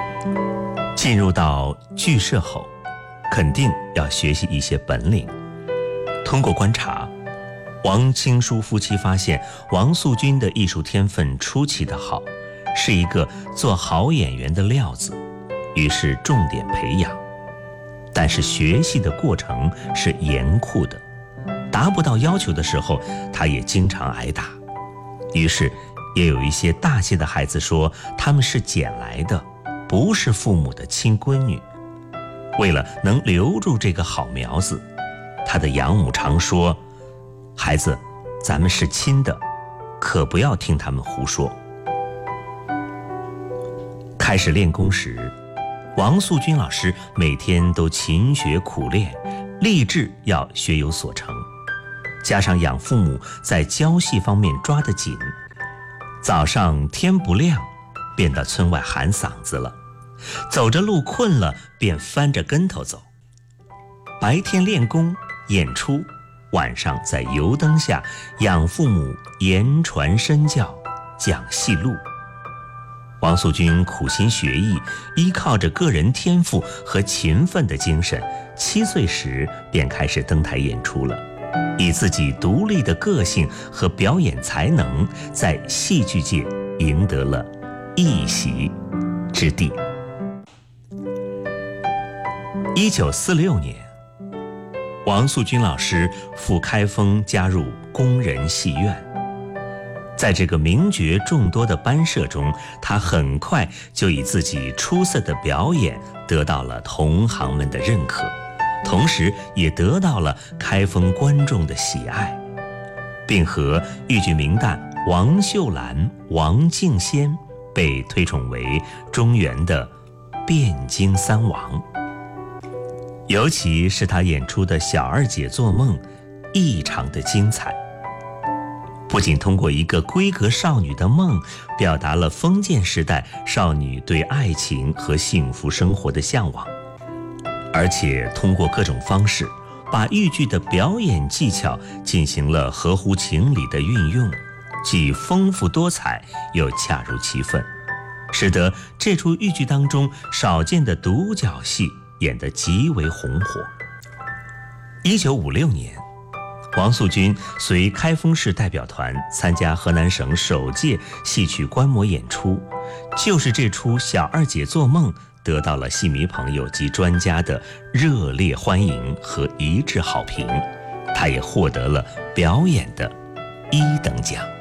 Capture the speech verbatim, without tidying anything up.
进入到剧社后，肯定要学习一些本领。通过观察，王清书夫妻发现王素君的艺术天分出奇的好，是一个做好演员的料子，于是重点培养。但是学习的过程是严酷的，达不到要求的时候，他也经常挨打。于是也有一些大些的孩子说他们是捡来的，不是父母的亲闺女。为了能留住这个好苗子，他的养母常说，孩子，咱们是亲的，可不要听他们胡说。开始练功时，王素君老师每天都勤学苦练，立志要学有所成。加上养父母在教戏方面抓得紧，早上天不亮便到村外喊嗓子了，走着路困了便翻着跟头走。白天练功演出，晚上在油灯下养父母言传身教，讲戏路。王素君苦心学艺，依靠着个人天赋和勤奋的精神，七岁时便开始登台演出了，以自己独立的个性和表演才能，在戏剧界赢得了一席之地。一九四六年，王素君老师赴开封加入工人戏院。在这个名角众多的班社中，他很快就以自己出色的表演得到了同行们的认可，同时也得到了开封观众的喜爱，并和豫剧名旦王秀兰、王敬先被推崇为中原的汴京三王。尤其是他演出的小二姐做梦异常的精彩，不仅通过一个闺阁少女的梦表达了封建时代少女对爱情和幸福生活的向往，而且通过各种方式把豫剧的表演技巧进行了合乎情理的运用，既丰富多彩又恰如其分，使得这出豫剧当中少见的独角戏演得极为红火。一九五六年，王素君随开封市代表团参加河南省首届戏曲观摩演出，就是这出《小二姐做梦》得到了戏迷朋友及专家的热烈欢迎和一致好评，她也获得了表演的一等奖。